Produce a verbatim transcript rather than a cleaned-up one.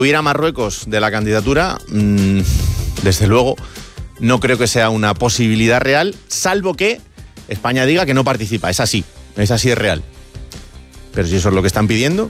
Huir a Marruecos de la candidatura, mmm, desde luego, no creo que sea una posibilidad real, salvo que España diga que no participa. Es así, es así, es real. Pero si eso es lo que están pidiendo,